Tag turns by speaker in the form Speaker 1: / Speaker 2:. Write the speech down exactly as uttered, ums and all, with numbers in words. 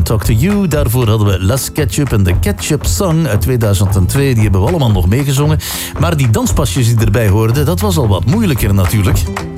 Speaker 1: Talk to You. Daarvoor hadden we Les Ketchup en de Ketchup Song uit tweeduizend twee. Die hebben we allemaal nog meegezongen. Maar die danspasjes die erbij hoorden, dat was al wat moeilijker natuurlijk.